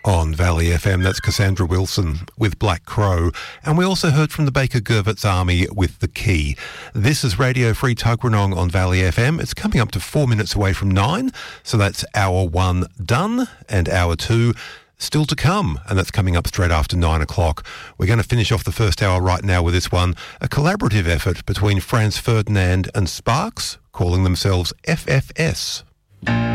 On Valley FM, that's Cassandra Wilson with Black Crow. And we also heard from the Baker Gurvitz Army with The Key. This is Radio Free Tuggeranong on Valley FM. It's coming up to 4 minutes away from 9. So that's hour 1 done and hour 2 still to come. And that's coming up straight after 9 o'clock. We're going to finish off the first hour right now with this one. A collaborative effort between Franz Ferdinand and Sparks, calling themselves FFS.